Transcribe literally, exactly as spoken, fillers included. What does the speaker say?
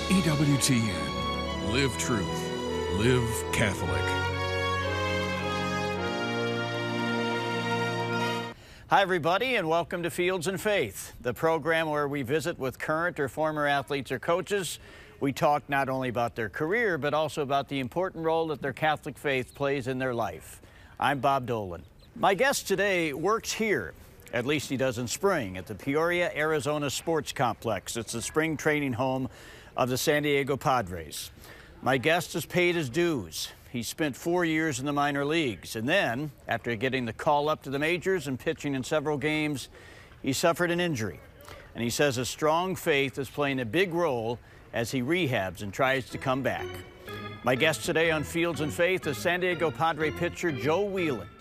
E W T N. Live truth. Live Catholic. Hi, everybody, and welcome to Fields and Faith, the program where we visit with current or former athletes or coaches. We talk not only about their career, but also about the important role that their Catholic faith plays in their life. I'm Bob Dolan. My guest today works here, at least he does in spring, at the Peoria, Arizona Sports Complex. It's the spring training home of the San Diego Padres. My guest has paid his dues. He spent four years in the minor leagues, and then, after getting the call up to the majors and pitching in several games, he suffered an injury. And he says a strong faith is playing a big role as he rehabs and tries to come back. My guest today on Fields and Faith is San Diego Padre pitcher Joe Whelan.